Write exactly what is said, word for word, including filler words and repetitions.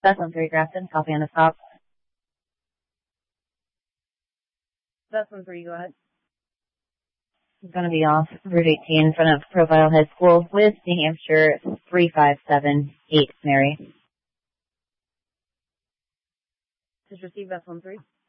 Bus one three, Grafton, copy on the stop. Bus one three, go ahead. It's going to be off Route eighteen in front of Profile High School with New Hampshire three five seven eight, Mary. Just receive bus one three.